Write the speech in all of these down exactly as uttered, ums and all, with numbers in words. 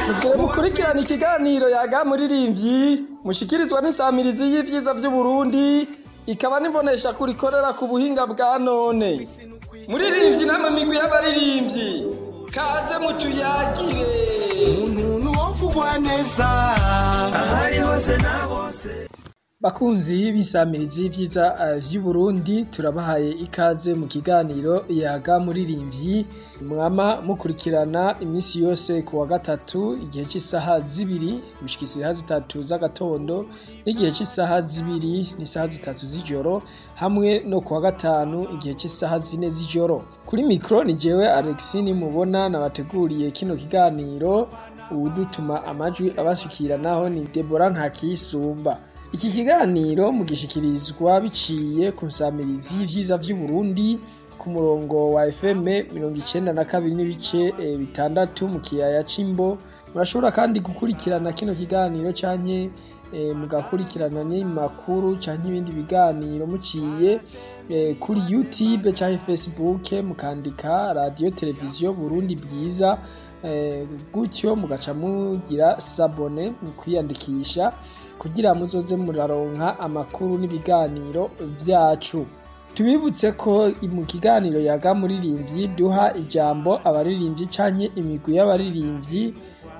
Mugire mukurikirana ikiganiro yaga muririmvyi mushikirizwa n'isamirizi y'ivyiza vy'Uburundi ikaba nibonesha kurikorera ku buhinga bwa none. Muririmvyi namwe migwi y'abaririmvyi kaze mutuyagire. Umuntu wovugwa neza ahari hose na bose. Bakunzi b'isamirizi y'ivyiza vy'Uburundi turabahaye ikaze mu kiganiro yaga muririmvyi mwama mukurikirana imisi yose ku wa gatatu igihe c'isaha zibiri gushika isaha zitatu z'agatondo n'igihe c'isaha zibiri n'isaha zitatu z'ijoro hamwe no ku wa gatanu igihe c'isaha zine z'ijoro. Kuri mikro ni jewe Alexine mubona nabateguriye kino kiganiro udutuma amajwi abashikiranaho ni Deborah Ntakisumba. Iki kiganiro mugishikirizwa biciye ku nsamirizi y'ivyiza vy'Uburundi ku murongo wa F M mirongo icenda na kabiri n'ibice e, bitandatu mu kiyaya c'Imbo. Murashobora kandi gukurikirana kino kiganiro canke e, mugakurikirana n'imakuru canke ibindi biganiro muciye e, kuri YouTube canke Facebook mukandika Radio Televiziyo Burundi Bwiza e, gutyo mugaca mugira sabone mu kwiyandikisha kugira muzoze muraronka amakuru n'ibiganiro vyacu. Tubibutse ko mu kiganiro yaga muririmvyi duha ijambo abaririmvyi canke imigwi y'abaririmvyi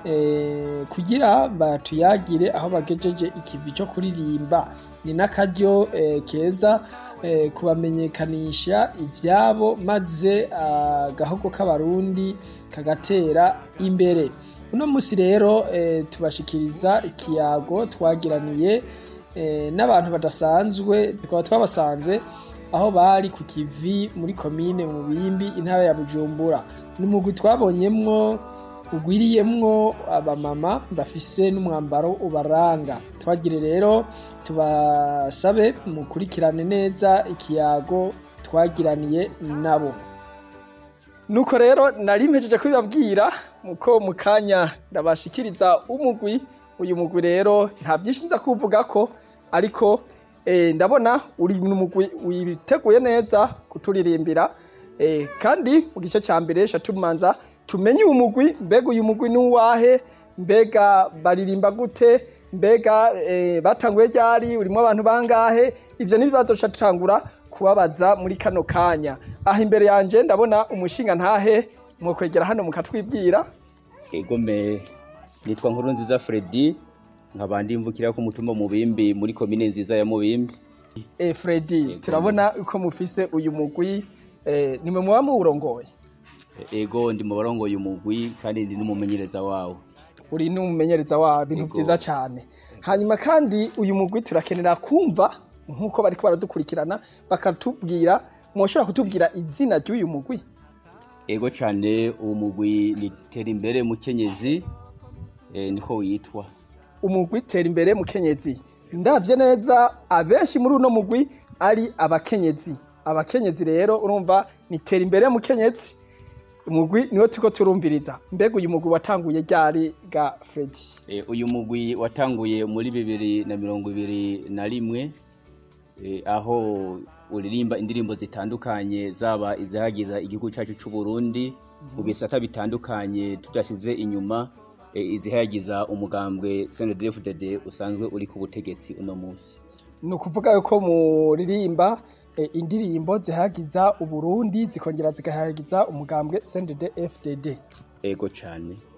eh, kugira batuyagire aho bagejeje ikivi cyo kuririmba. Ni n'akaryo eh, keza eh, kubamenyekanisha ivyabo maze agahogo uh, k'abarundi kagatera imbere. Uno musi rero e, tubashikiriza ikiyago twagiraniye e, n'abantu badasanzwe tukaba twabasanze aho bari ku kivi muri komine mu Bimbi intara ya Bujumbura. N'umugwi twabonyemwo ugwiriyemwo abamama bafise n'umwambaro ubaranga. Twagire rero tubasabe mukurikirane neza ikiyago twagiraniye nabo. Nuko rero nari mpejeje kubibabwira muko mukanya ndabashikiriza umugwi. Uyu mugwi rero nta byinshi nza kuvuga ko ariko eh, ndabona uri n'umugwi witeguye neza kuturirimbira eh, kandi mu gice ca mbere shatumanza tumenye umugwi mbega uyu mugwi nuwahe mbega baririmba gute mbega eh, batanguye ryari urimo abantu bangahe ivyo nibibazo shatangura kubabaza muri kano kanya. Aha imbere yanje ndabona umushinga ntahe mwo kwegera hano mukatwibwira. Egome nitwa Nkurunziza Freddy nkabandi mvukira ku mutumba mu Bimbi muri komine nziza ya Mubimbi. Eh Freddy turabona uko mufise uyu mugwi eh nimwe muba murongoye. Ego ndi mu barongoye umugwi kandi ndi n'umumenyereza wawo. Uri n'umumenyereza wawo bintu vyiza cyane. Hanyuma kandi uyu mugwi turakenera kumva nkuko bariko baradukurikirana bakatubwira mwoshobora kutubwira izina ry'uyu mugwi. Ego cyane uwo mugwi ni Terimbere Mukenyezi eh niko witwa. Umugwi Terimbere Mukenyezi. Ndavye neza abenshi muri uno mugwi ari abakenyezi. Abakenyezi rero urumva ni Terimbere Mukenyezi. Umugwi niwo tuko turumviriza. Mbega uyu mugwi watanguye ryari ga Freddy? Eh uyu mugwi watanguye muri bibiri na mirongo ibiri na rimwe eh aho uririmba indirimbo zitandukanye zaba izahagiza igihugu cyacu cy'u Burundi mu bisata bitandukanye tudashize inyuma e, izihagiza umugambwe C N D D F D D usanzwe uri ku butegetsi uno munsi. No kuvuga yuko muririmba e, indirimbo zihagiza u Burundi zikongera zigahagiza umugambwe C N D D F D D. Ego cyane.